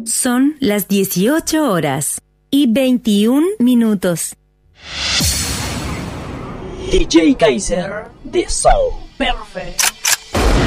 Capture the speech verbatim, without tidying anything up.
Son las dieciocho horas y veintiún minutos. D J Kaiser, The Soul Perfect.